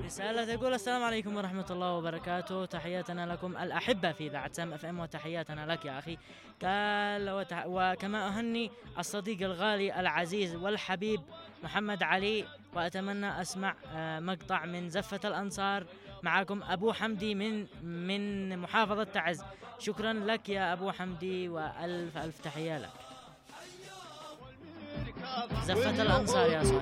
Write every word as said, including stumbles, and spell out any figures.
رسالة تقول: السلام عليكم ورحمة الله وبركاته، تحياتنا لكم الأحبة في إذاعة سام اف ام، وتحياتنا لك يا أخي. قال وتح... وكما أهني الصديق الغالي العزيز والحبيب محمد علي، وأتمنى أسمع مقطع من زفة الأنصار. معكم أبو حمدي من من محافظة تعز. شكرا لك يا أبو حمدي، وألف ألف تحية لك. زفة الأنصار يا صاحبي.